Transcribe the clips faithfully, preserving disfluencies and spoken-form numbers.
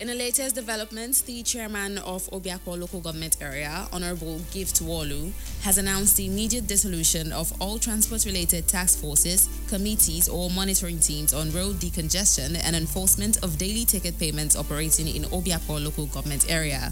In the latest developments, the chairman of Obiako Local Government Area, Honorable Gift Walu, has announced the immediate dissolution of all transport-related task forces, committees, or monitoring teams on road decongestion and enforcement of daily ticket payments operating in Obiako Local Government Area.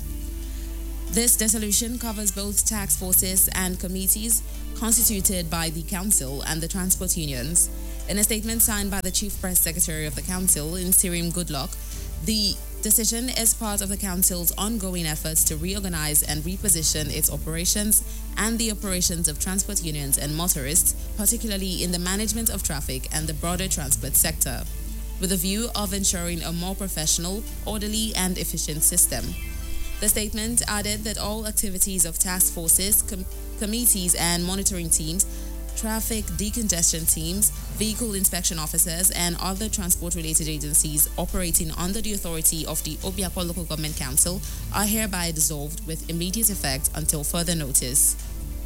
This dissolution covers both task forces and committees constituted by the Council and the transport unions. In a statement signed by the Chief Press Secretary of the Council, Insirim Goodluck, the decision is part of the Council's ongoing efforts to reorganize and reposition its operations and the operations of transport unions and motorists, particularly in the management of traffic and the broader transport sector, with a view of ensuring a more professional, orderly, and efficient system. The statement added that all activities of task forces, com- committees, and monitoring teams, traffic decongestion teams, vehicle inspection officers, and other transport-related agencies operating under the authority of the Obiako Local Government Council are hereby dissolved with immediate effect until further notice.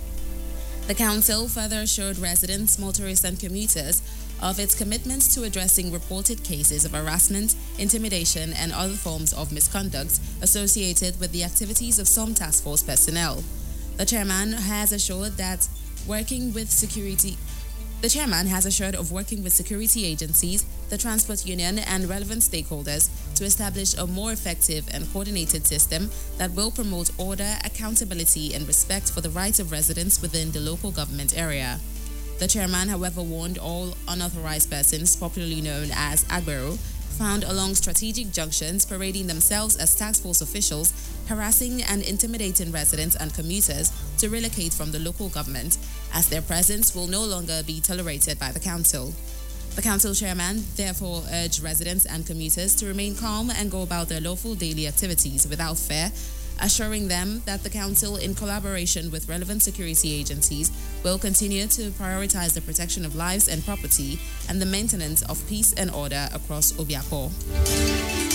The Council further assured residents, motorists, and commuters of its commitments to addressing reported cases of harassment, intimidation, and other forms of misconduct associated with the activities of some task force personnel. The chairman has assured that working with security The chairman has assured of working with security agencies, the transport union, and relevant stakeholders to establish a more effective and coordinated system that will promote order, accountability, and respect for the rights of residents within the local government area. The chairman, however, warned all unauthorized persons, popularly known as Agbero, found along strategic junctions parading themselves as task force officials, harassing and intimidating residents and commuters to relocate from the local government, as their presence will no longer be tolerated by the council. The council chairman therefore urged residents and commuters to remain calm and go about their lawful daily activities without fear, assuring them that the council, in collaboration with relevant security agencies, will continue to prioritize the protection of lives and property and the maintenance of peace and order across Obiako.